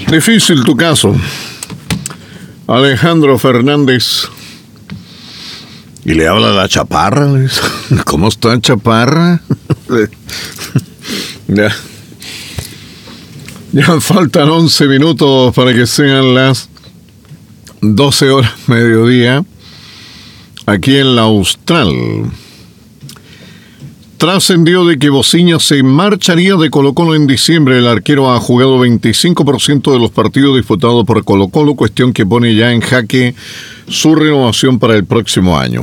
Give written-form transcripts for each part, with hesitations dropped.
Difícil tu caso. Alejandro Fernández. Y le habla a la chaparra. ¿Cómo está, chaparra? Ya faltan 11 minutos para que sean las 12 horas mediodía. Aquí en la Austral. Trascendió de que Bociña se marcharía de Colo-Colo en diciembre. El arquero ha jugado 25% de los partidos disputados por Colo-Colo, cuestión que pone ya en jaque su renovación para el próximo año.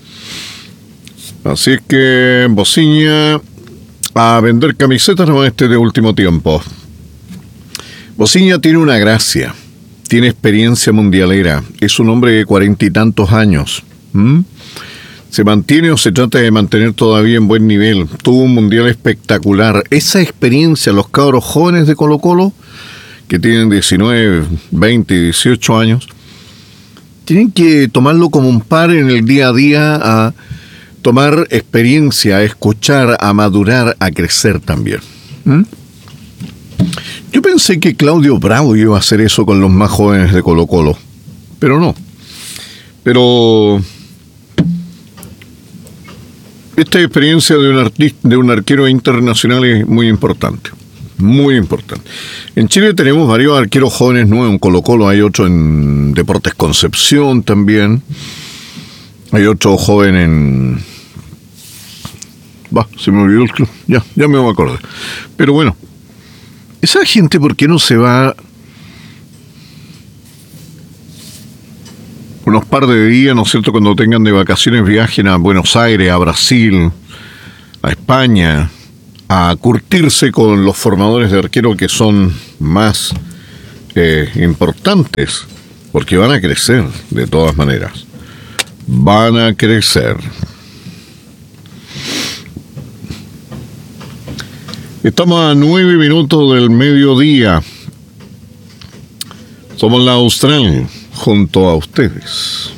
Así es que Bociña a vender camisetas no de último tiempo. Bociña tiene una gracia, tiene experiencia mundialera, es un hombre de 40 y tantos años. ¿Se mantiene o se trata de mantener todavía en buen nivel? Tuvo un mundial espectacular. Esa experiencia, los cabros jóvenes de Colo-Colo, que tienen 19, 20, 18 años, tienen que tomarlo como un par en el día a día, a tomar experiencia, a escuchar, a madurar, a crecer también. Yo pensé que Claudio Bravo iba a hacer eso con los más jóvenes de Colo-Colo, pero no. Pero esta experiencia de un arquero internacional es muy importante. Muy importante. En Chile tenemos varios arqueros jóvenes nuevos en Colo-Colo. Hay otro en Deportes Concepción también. Hay otro joven en... se me olvidó el club. Ya me voy a acordar. Pero bueno, esa gente, ¿por qué no se va unos par de días, ¿no es cierto?, cuando tengan de vacaciones, viajen a Buenos Aires, a Brasil, a España, a curtirse con los formadores de arquero que son más importantes, porque van a crecer de todas maneras. Van a crecer. Estamos a 9 minutos del mediodía. Somos la Austral, junto a ustedes.